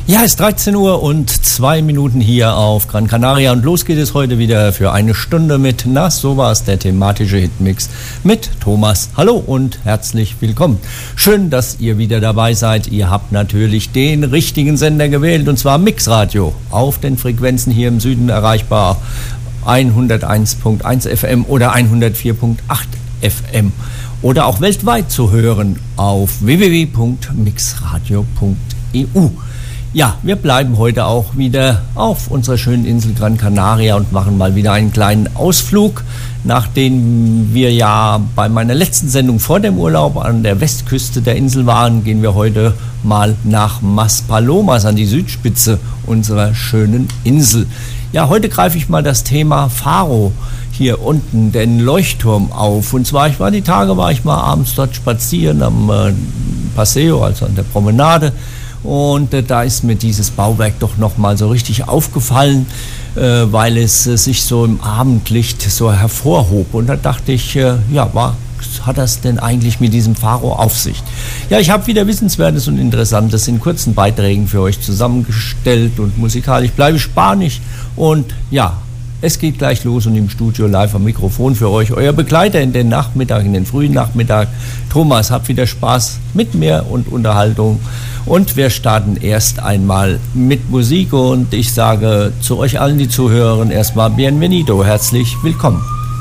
Ja, es ist 13 Uhr und 2 Minuten hier auf Gran Canaria und los geht es heute wieder für eine Stunde mit Na, so war's, der thematische Hitmix mit Thomas. Hallo und herzlich willkommen. Schön, dass ihr wieder dabei seid. Ihr habt natürlich den richtigen Sender gewählt und zwar Mixradio auf den Frequenzen hier im Süden erreichbar. 101.1 FM oder 104.8 FM oder auch weltweit zu hören auf www.mixradio.eu. Ja, wir bleiben heute auch wieder auf unserer schönen Insel Gran Canaria und machen mal wieder einen kleinen Ausflug. Nachdem wir ja bei meiner letzten Sendung vor dem Urlaub an der Westküste der Insel waren, gehen wir heute mal nach Maspalomas an die Südspitze unserer schönen Insel. Ja, heute greife ich mal das Thema Faro hier unten, den Leuchtturm auf. Und zwar, die Tage war ich mal abends dort spazieren am Paseo, also an der Promenade. Und da ist mir dieses Bauwerk doch nochmal so richtig aufgefallen, weil es sich so im Abendlicht so hervorhob. Und da dachte ich, was hat das denn eigentlich mit diesem Faro auf sich? Ja, ich habe wieder Wissenswertes und Interessantes in kurzen Beiträgen für euch zusammengestellt und musikalisch bleibe ich spanisch. Und ja, es geht gleich los und im Studio live am Mikrofon für euch, euer Begleiter in den Nachmittag, in den frühen Nachmittag. Thomas, habt wieder Spaß mit mir und Unterhaltung. Und wir starten erst einmal mit Musik und ich sage zu euch allen, die zuhören, erstmal Bienvenido, herzlich willkommen.